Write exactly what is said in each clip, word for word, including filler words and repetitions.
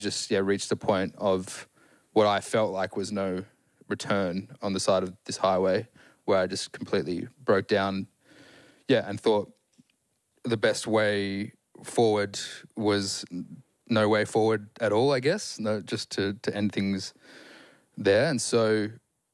Just, yeah, reached a point of what I felt like was no return on the side of this highway, where I just completely broke down, yeah, and thought the best way forward was no way forward at all, I guess, no, just to, to end things there. And so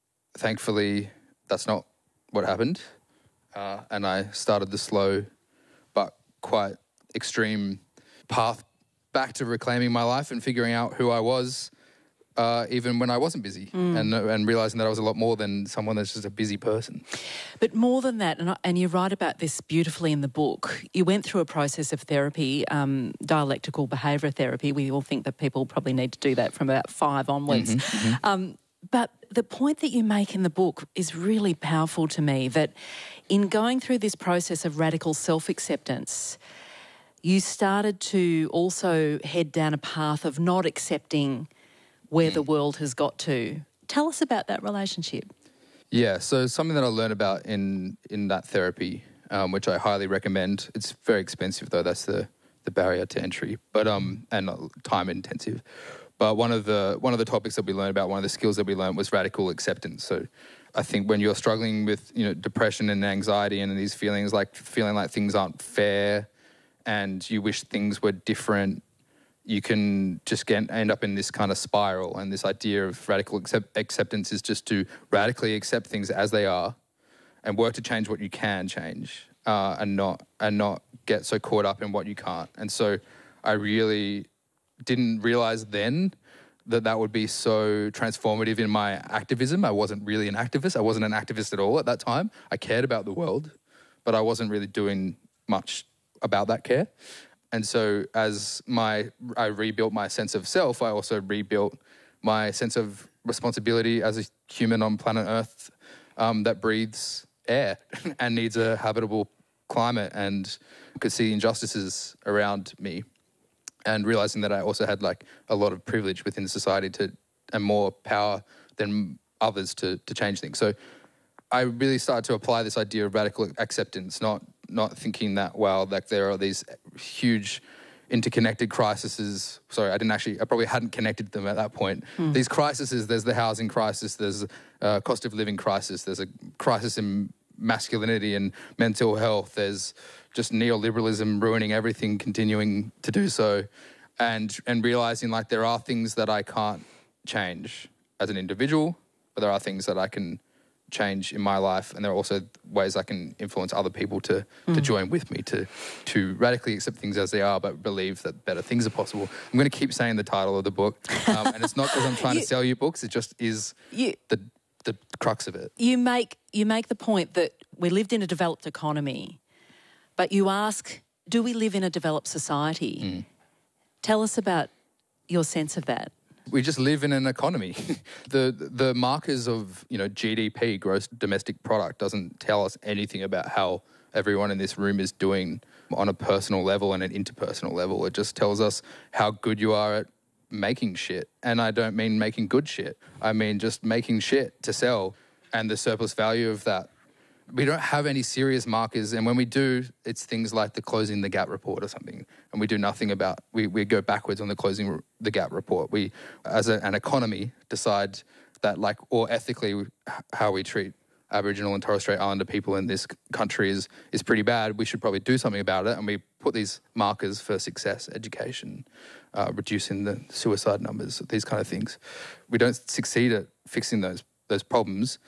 thankfully that's not what happened. Uh, and I started the slow but quite extreme path back to reclaiming my life and figuring out who I was, uh, even when I wasn't busy, mm. and and realising that I was a lot more than someone that's just a busy person. But more than that, and, and you write about this beautifully in the book, you went through a process of therapy, um, dialectical behaviour therapy. We all think that people probably need to do that from about five onwards. Mm-hmm, mm-hmm. Um, but the point that you make in the book is really powerful to me, that in going through this process of radical self-acceptance, you started to also head down a path of not accepting where mm. the world has got to. Tell us about that relationship. Yeah, so something that I learned about in, in that therapy, um, which I highly recommend. It's very expensive though, that's the, the barrier to entry, but um, and time intensive. But one of the one of the topics that we learned about, one of the skills that we learned was radical acceptance. So I think when you're struggling with, you know, depression and anxiety and these feelings, like feeling like things aren't fair and you wish things were different, you can just get, end up in this kind of spiral. And this idea of radical accept, acceptance is just to radically accept things as they are and work to change what you can change, uh, and not and not get so caught up in what you can't. And so I really didn't realise then that that would be so transformative in my activism. I wasn't really an activist. I wasn't an activist at all at that time. I cared about the world, but I wasn't really doing much about that care. And so as my I rebuilt my sense of self, I also rebuilt my sense of responsibility as a human on planet Earth, um, that breathes air and needs a habitable climate, and could see injustices around me. And realising that I also had like a lot of privilege within society to, and more power than others to to change things. So I really started to apply this idea of radical acceptance, not not thinking that, well, like there are these huge interconnected crises. Sorry, I didn't actually, I probably hadn't connected them at that point. Mm. These crises, there's the housing crisis, there's a cost of living crisis, there's a crisis in masculinity and mental health, there's just neoliberalism ruining everything, continuing to do so, and and realising like there are things that I can't change as an individual, but there are things that I can change in my life, and there are also ways I can influence other people to mm. to join with me, to to radically accept things as they are, but believe that better things are possible. I'm going to keep saying the title of the book, um, and it's not because I'm trying you, to sell you books, it just is you, the the crux of it. You make you make the point that we lived in a developed economy, but you ask, do we live in a developed society? Mm. Tell us about your sense of that. We just live in an economy. the the markers of, you know, G D P, gross domestic product, doesn't tell us anything about how everyone in this room is doing on a personal level and an interpersonal level. It just tells us how good you are at making shit. And I don't mean making good shit. I mean just making shit to sell and the surplus value of that. We don't have any serious markers, and when we do, it's things like the Closing the Gap report or something, and we do nothing about, we, we go backwards on the Closing the Gap report. We, as a, an economy, decide that, like, or ethically, how we treat Aboriginal and Torres Strait Islander people in this country is is pretty bad. We should probably do something about it, and we put these markers for success, education, uh, reducing the suicide numbers, these kind of things. We don't succeed at fixing those those problems.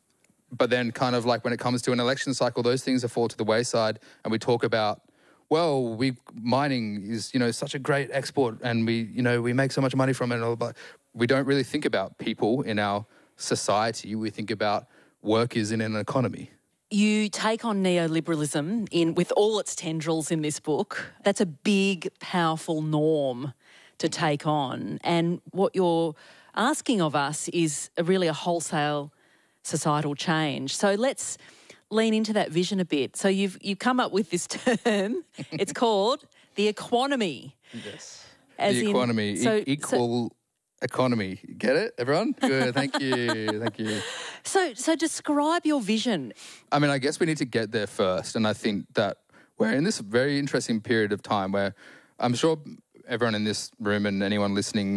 But then kind of like when it comes to an election cycle, those things fall to the wayside, and we talk about, well, we mining is, you know, such a great export, and we, you know, we make so much money from it and all, but we don't really think about people in our society. We think about workers in an economy. You take on neoliberalism in with all its tendrils in this book. That's a big, powerful norm to take on. And what you're asking of us is a really a wholesale societal change. So let's lean into that vision a bit. So you've you've come up with this term. It's called the economy. Yes. As the in, economy. So, e- equal so, economy. Get it, everyone? Good. Thank you. Thank you. So so describe your vision. I mean, I guess we need to get there first. And I think that we're in this very interesting period of time where I'm sure everyone in this room and anyone listening